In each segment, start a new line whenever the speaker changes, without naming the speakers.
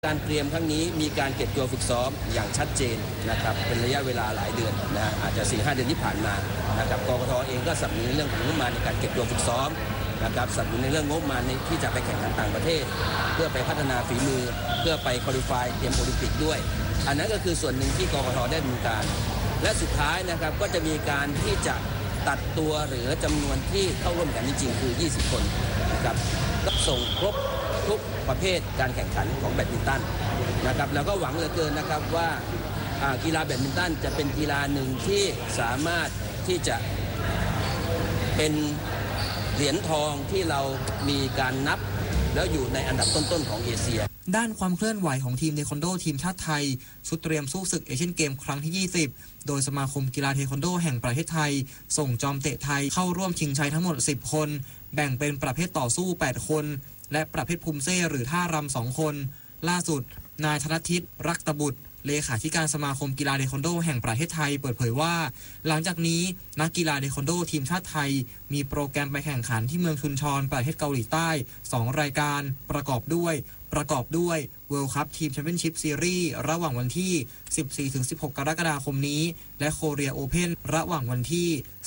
การเตรียมครั้งนี้มีการเก็บตัวฝึกซ้อมอย่างชัดเจนนะครับเป็นระยะเวลาหลายเดือนนะอาจจะ 4-5 เดือนที่ผ่านมานะครับกกท.เองก็สนับสนุนในเรื่องของงบประมาณในการเก็บตัวฝึกซ้อมนะครับสนับสนุนในเรื่องงบประมาณที่จะไปแข่งขันต่างประเทศเพื่อไปพัฒนาฝีมือเพื่อไปควอลิฟายเตรียมโอลิมปิกด้วยอันนั้นก็คือส่วนหนึ่งที่กกท.ได้ดำเนินการและสุดท้ายนะครับก็จะมีการที่จะตัดตัวหรือจำนวนที่เข้าร่วมกันจริงๆคือ20 คนนะครับก็ส่งครบทุกประเภทการแข่งขันของแบดมินตันนะครับแล้วก็หวังเหลือเกินนะครับว่ากีฬาแบดมินตันจะเป็นกีฬาหนึ่งที่สามารถที่จะเป็นเหรียญทองที่เรามีการนับแล้วอยู่ในอันดับต้นๆของเอเชีย
ด้านความเคลื่อนไหวของทีมเทควันโดทีมชาติไทยชุดเตรียมสู้ศึกเอเชียนเกมครั้งที่20โดยสมาคมกีฬาเทควันโดแห่งประเทศไทยส่งจอมเตะไทยเข้าร่วมชิงชัยทั้งหมด10 คนแบ่งเป็นประเภทต่อสู้8 คนและประเภทภูมิเซ่หรือท่ารำ2 คนล่าสุดนายธนทิตรักตบุตรเลขาธิการสมาคมกีฬาเทควันโดแห่งประเทศไทยเปิดเผยว่าหลังจากนี้นักกีฬาเทควันโดทีมชาติไทยมีโปรแกรมไปแข่งขันที่เมืองชุนชอนประเทศเกาหลีใต้2 รายการประกอบด้วย World Cup Team Championship Series ระหว่างวันที่ 14-16 กรกฎาคมนี้และ Korea Open ระหว่างวันที่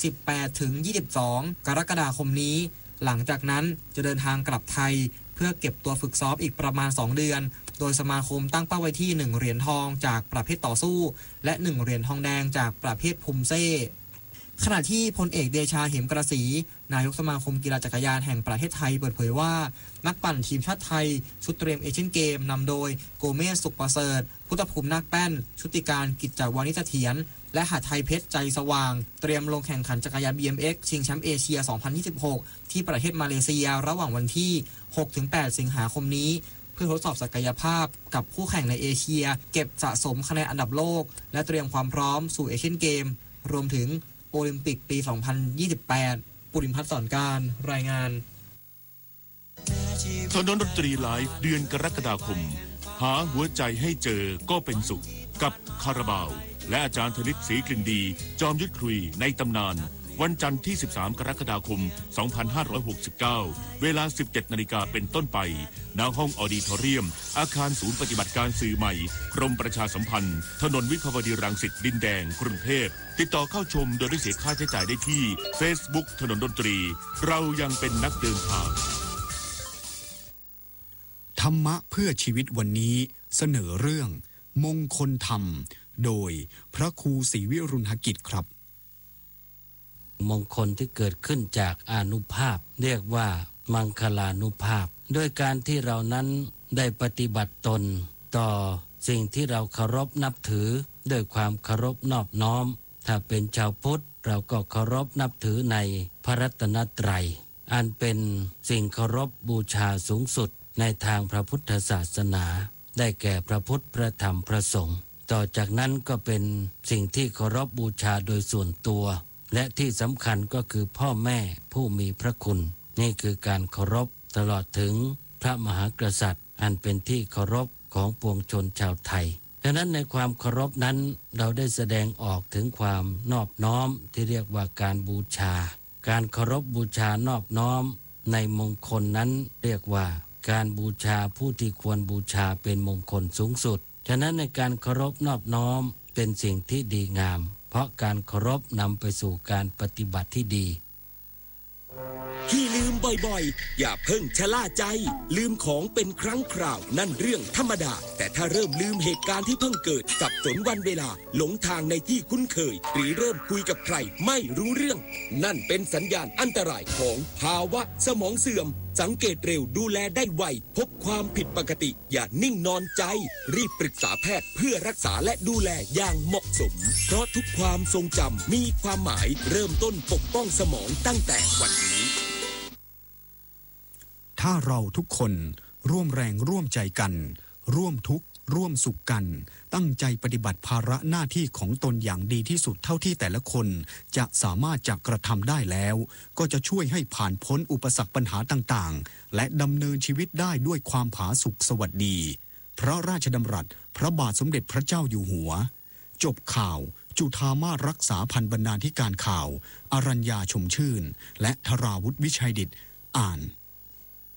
18-22 กรกฎาคมนี้หลังจากนั้นจะเดินทางกลับไทยเพื่อเก็บตัวฝึกซ้อมอีกประมาณ2 เดือนโดยสมาคมตั้งเป้าไว้ที่1 เหรียญทองจากประเภทต่อสู้และ1 เหรียญทองแดงจากประเภทภูมิเซ่ขณะที่พลเอกเดชาเหมกระศรีนายกสมาคมกีฬาจักรยานแห่งประเทศไทยเปิดเผยว่านักปั่นทีมชาติไทยชุดเตรียมเอเชียนเกมนำโดยโกเมสสุขประเสริฐพุทธภูมินาคแป้นชุติการกิจจวานิชเสถียรและหทัยเพชรใจสว่างเตรียมลงแข่งขันจักรยาน BMX ชิงแชมป์เอเชีย 2026 ที่ประเทศมาเลเซียระหว่างวันที่ 6-8 สิงหาคมนี้เพื่อทดสอบศักยภาพกับคู่แข่งในเอเชียเก็บสะสมคะแนนอันดับโลกและเตรียมความพร้อมสู่เอเชียนเกมรวมถึงโอลิมปิกปี 2028 ปุริมพัฒน์สอนการรายงาน
ถนนดนตรีไลฟ์เดือนกรกฎาคมหาหัวใจให้เจอก็เป็นสุขกับคาราบาวและอาจารย์ธนิตศรีกลิ่นดีจอมยุทธคุยในตำนานวันจันทร์ที่ 13 กรกฎาคม 2569 เวลา 17 นาฬิกาเป็นต้นไปณห้องออดิทอเรียมอาคารศูนย์ปฏิบัติการสื่อใหม่กรมประชาสัมพันธ์ถนนวิภาวดีรังสิตดินแดงกรุงเทพติดต่อเข้าชมโดยไม่เสียค่าใช้จ่ายได้ที่ Facebook ถนนดนตรีเรายังเป็นนักเดินทาง
ธรรมะเพื่อชีวิตวันนี้เสนอเรื่องมงคลธรรมโดยพระครูศรีวิรุณหกิจครับ
มงคลที่เกิดขึ้นจากอานุภาพเรียกว่ามังคลานุภาพด้วยการที่เรานั้นได้ปฏิบัติตนต่อสิ่งที่เราเคารพนับถือด้วยความเคารพนอบน้อมถ้าเป็นชาวพุทธเราก็เคารพนับถือในพระรัตนตรัยอันเป็นสิ่งเคารพบูชาสูงสุดในทางพระพุทธศาสนาได้แก่พระพุทธพระธรรมพระสงฆ์ต่อจากนั้นก็เป็นสิ่งที่เคารพบูชาโดยส่วนตัวและที่สำคัญก็คือพ่อแม่ผู้มีพระคุณนี่คือการเคารพตลอดถึงพระมหากษัตริย์อันเป็นที่เคารพของปวงชนชาวไทยฉะนั้นในความเคารพนั้นเราได้แสดงออกถึงความนอบน้อมที่เรียกว่าการบูชาการเคารพบูชานอบน้อมในมงคลนั้นเรียกว่าการบูชาผู้ที่ควรบูชาเป็นมงคลสูงสุดฉะนั้นในการเคารพนอบน้อมเป็นสิ่งที่ดีงามเพราะการเคารพนำไปสู่การปฏิบัติที่ดี
ที่ลืมบ่อยๆอย่าเพิ่งชะล่าใจลืมของเป็นครั้งคราวนั่นเรื่องธรรมดาแต่ถ้าเริ่มลืมเหตุการณ์ที่เพิ่งเกิดสับสนวันเวลาหลงทางในที่คุ้นเคยหรือเริ่มคุยกับใครไม่รู้เรื่องนั่นเป็นสัญญาณอันตรายของภาวะสมองเสื่อมสังเกตเร็วดูแลได้ไวพบความผิดปกติอย่านิ่งนอนใจรีบปรึกษาแพทย์เพื่อรักษาและดูแลอย่างเหมาะสมเพราะทุกความทรงจำมีความหมายเริ่มต้นปกป้องสมองตั้งแต่วันนี้
ถ้าเราทุกคนร่วมแรงร่วมใจกันร่วมทุกข์ร่วมสุขกันตั้งใจปฏิบัติภาระหน้าที่ของตนอย่างดีที่สุดเท่าที่แต่ละคนจะสามารถจะกระทำได้แล้วก็จะช่วยให้ผ่านพ้นอุปสรรคปัญหาต่างๆและดำเนินชีวิตได้ด้วยความผาสุกสวัสดีพระราชดำรัสพระบาทสมเด็จพระเจ้าอยู่หัวจบข่าวจุฑามาสรักษาพันบรรณาธิการข่าวอรัญญาชมชื่นและธราวุฒิวิชัยดิษฐ์อ่าน